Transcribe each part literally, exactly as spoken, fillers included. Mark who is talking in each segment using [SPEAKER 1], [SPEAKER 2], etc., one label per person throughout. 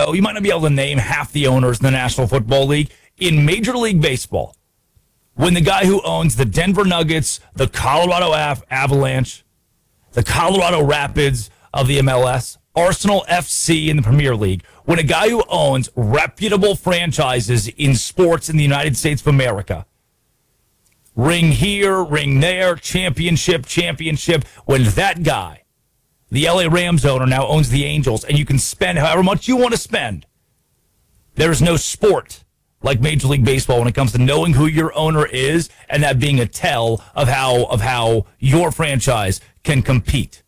[SPEAKER 1] know, you might not be able to name half the owners in the National Football League. In Major League Baseball, when the guy who owns the Denver Nuggets, the Colorado Av- Avalanche, the Colorado Rapids of the M L S, Arsenal F C in the Premier League, when a guy who owns reputable franchises in sports in the United States of America, ring here, ring there, championship, championship, when that guy, the L A Rams owner, now owns the Angels, and you can spend however much you want to spend, there's no sport like Major League Baseball when it comes to knowing who your owner is and that being a tell of how of how your franchise can compete.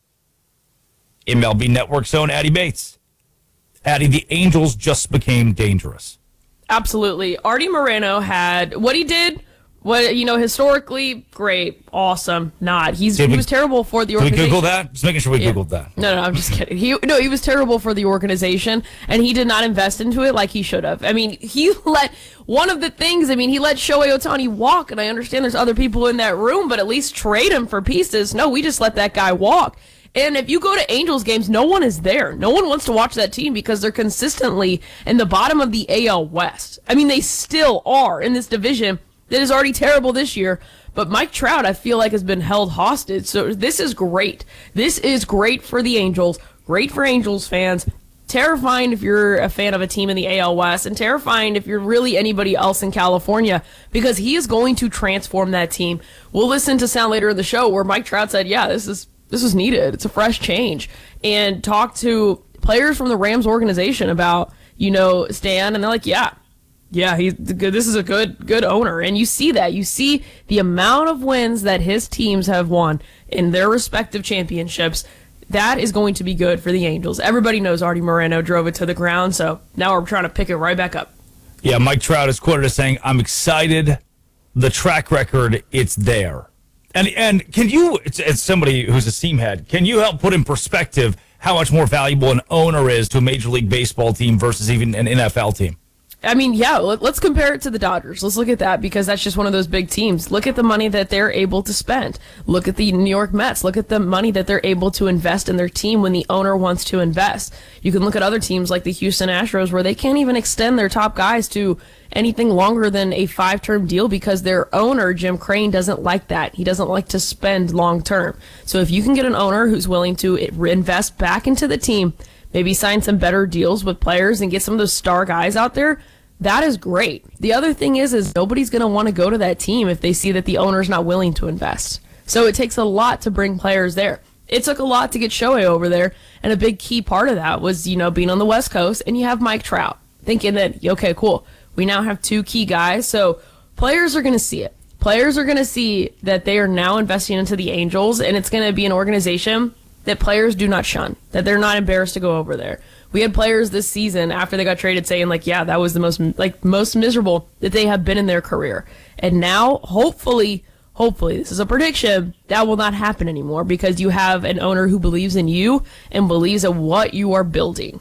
[SPEAKER 1] M L B Network's own Addy Bates. Addy, the Angels just became dangerous.
[SPEAKER 2] Absolutely. Artie Moreno had what he did. What, you know, historically, great, awesome, not. He's
[SPEAKER 1] Did
[SPEAKER 2] he
[SPEAKER 1] we-
[SPEAKER 2] was terrible for the
[SPEAKER 1] Did we
[SPEAKER 2] organization.
[SPEAKER 1] Google that? Just making sure we
[SPEAKER 2] Yeah.
[SPEAKER 1] Googled that.
[SPEAKER 2] No, no, I'm just kidding. He no, he was terrible for the organization, and he did not invest into it like he should have. I mean, he let one of the things. I mean, he let Shohei Ohtani walk, and I understand there's other people in that room, but at least trade him for pieces. No, we just let that guy walk. And if you go to Angels games, no one is there. No one wants to watch that team because they're consistently in the bottom of the A L West. I mean, they still are in this division that is already terrible this year. But Mike Trout, I feel like, has been held hostage. So this is great. This is great for the Angels. Great for Angels fans. Terrifying if you're a fan of a team in the A L West, and terrifying if you're really anybody else in California, because he is going to transform that team. We'll listen to sound later in the show where Mike Trout said, yeah, this is this is needed. It's a fresh change. And talk to players from the Rams organization about, you know, Stan, and they're like, yeah, yeah, he's good. This is a good good owner. And you see that. You see the amount of wins that his teams have won in their respective championships. That is going to be good for the Angels. Everybody knows Artie Moreno drove it to the ground, so now we're trying to pick it right back up.
[SPEAKER 1] Yeah, Mike Trout is quoted as saying, I'm excited. The track record, it's there. And and can you, it's, it's somebody who's a seam head, can you help put in perspective how much more valuable an owner is to a Major League Baseball team versus even an N F L team?
[SPEAKER 2] I mean, yeah, let, let's compare it to the Dodgers. Let's look at that because that's just one of those big teams. Look at the money that they're able to spend. Look at the New York Mets. Look at the money that they're able to invest in their team when the owner wants to invest. You can look at other teams like the Houston Astros where they can't even extend their top guys to anything longer than a five-term deal because their owner, Jim Crane, doesn't like that. He doesn't like to spend long-term. So if you can get an owner who's willing to invest back into the team, maybe sign some better deals with players and get some of those star guys out there, that is great. The other thing is, is nobody's going to want to go to that team if they see that the owner's not willing to invest. So it takes a lot to bring players there. It took a lot to get Shohei over there, and a big key part of that was, you know, being on the West Coast, and you have Mike Trout, thinking that, okay, cool, we now have two key guys, so players are going to see it. Players are going to see that they are now investing into the Angels, and it's going to be an organization that players do not shun, that they're not embarrassed to go over there. We had players this season after they got traded saying, like, yeah, that was the most like most miserable that they have been in their career. And now, hopefully, hopefully, this is a prediction, that will not happen anymore because you have an owner who believes in you and believes in what you are building.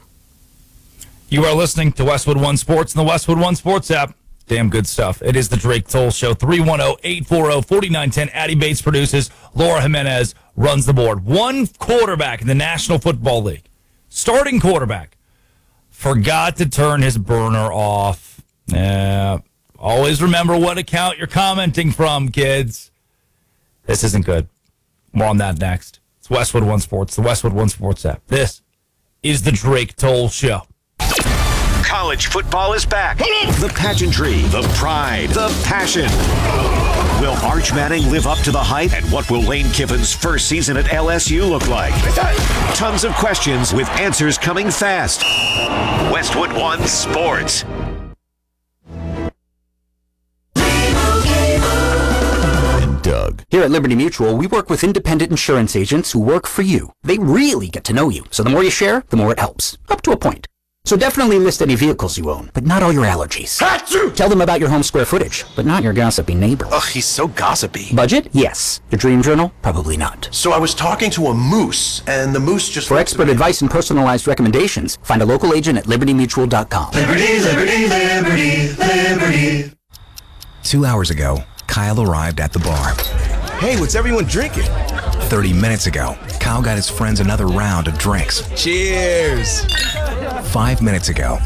[SPEAKER 1] You are listening to Westwood One Sports and the Westwood One Sports app. Damn good stuff. It is the Drake Toll Show. three one zero, eight four zero, four nine one zero. Addy Bates produces. Laura Jimenez runs the board. One quarterback in the National Football League, starting quarterback, forgot to turn his burner off. Yeah. Always remember what account you're commenting from, kids. This isn't good. More on that next. It's Westwood One Sports, the Westwood One Sports app. This is the Drake Toll Show.
[SPEAKER 3] College football is back. The pageantry, the pride, the passion. Will Arch Manning live up to the hype? And what will Lane Kiffin's first season at L S U look like? Tons of questions with answers coming fast. Westwood One Sports.
[SPEAKER 4] And Doug. Here at Liberty Mutual, we work with independent insurance agents who work for you. They really get to know you. So the more you share, the more it helps. Up to a point. So definitely list any vehicles you own, but not all your allergies. Achoo! Tell them about your home square footage, but not your gossipy neighbor.
[SPEAKER 5] Ugh, he's so gossipy.
[SPEAKER 4] Budget? Yes. Your dream journal? Probably not.
[SPEAKER 5] So I was talking to a moose, and the moose just...
[SPEAKER 4] For expert advice and personalized recommendations, find a local agent at liberty mutual dot com.
[SPEAKER 6] Liberty, liberty, liberty, liberty.
[SPEAKER 7] Two hours ago, Kyle arrived at the bar.
[SPEAKER 8] Hey, what's everyone drinking?
[SPEAKER 7] Thirty minutes ago, Kyle got his friends another round of drinks.
[SPEAKER 8] Cheers!
[SPEAKER 7] Five minutes ago,